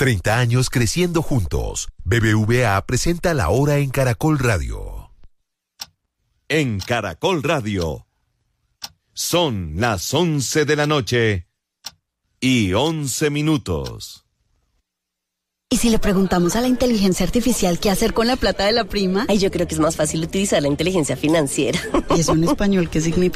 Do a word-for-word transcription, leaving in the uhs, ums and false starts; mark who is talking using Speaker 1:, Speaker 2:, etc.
Speaker 1: treinta años creciendo juntos. B B V A presenta La Hora en Caracol Radio.
Speaker 2: En Caracol Radio. Son las once de la noche y once minutos.
Speaker 3: ¿Y si le preguntamos a la inteligencia artificial qué hacer con la plata de la prima?
Speaker 4: Ay, yo creo que es más fácil utilizar la inteligencia financiera.
Speaker 3: ¿Y eso en español qué significa?